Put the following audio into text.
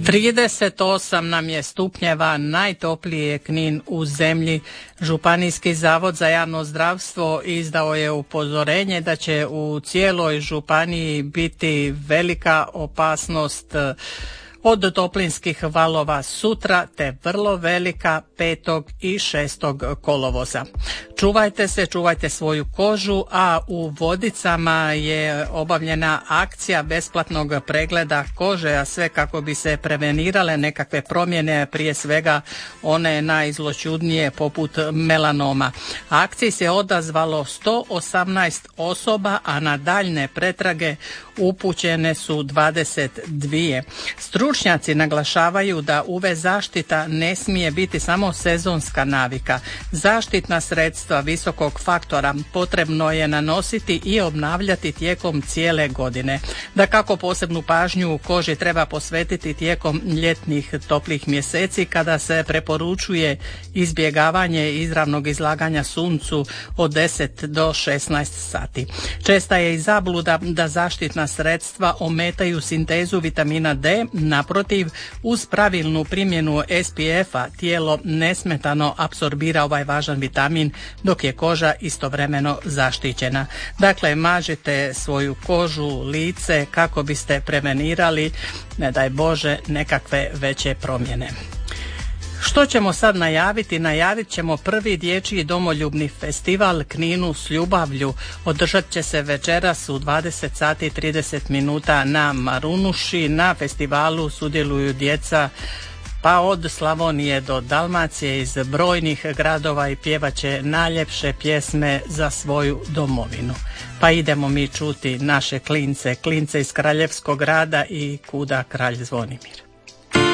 38 nam je stupnjeva, najtopliji je Knin u zemlji. Županijski zavod za javno zdravstvo izdao je upozorenje da će u cijeloj županiji biti velika opasnost od toplinskih valova sutra, te vrlo velika 5. i 6. kolovoza. Čuvajte se, čuvajte svoju kožu, a u Vodicama je obavljena akcija besplatnog pregleda kože, a sve kako bi se prevenirale nekakve promjene, prije svega one najzloćudnije poput melanoma. Akciji se odazvalo 118 osoba, a na daljne pretrage upućene su 22. Stručnjaci naglašavaju da UV zaštita ne smije biti samo sezonska navika. Zaštitna sredstva visokog faktora potrebno je nanositi i obnavljati tijekom cijele godine. Dakako, posebnu pažnju koži treba posvetiti tijekom ljetnih toplih mjeseci kada se preporučuje izbjegavanje izravnog izlaganja suncu od 10 do 16 sati. Česta je i zabluda da zaštitna sredstva ometaju sintezu vitamina D. Naprotiv, uz pravilnu primjenu SPF-a tijelo nesmetano apsorbira ovaj važan vitamin, dok je koža istovremeno zaštićena. Dakle, mažite svoju kožu, lice kako biste prevenirali, ne daj Bože, nekakve veće promjene. Što ćemo sad najaviti? Najavit ćemo prvi dječji domoljubni festival Kninu s ljubavlju. Održat će se večeras u 20 sati 30 minuta na Marunuši. Na festivalu sudjeluju djeca pa od Slavonije do Dalmacije iz brojnih gradova i pjevaće najljepše pjesme za svoju domovinu. Pa idemo mi čuti naše klince iz Kraljevskog grada i Kuda kralj Zvonimir.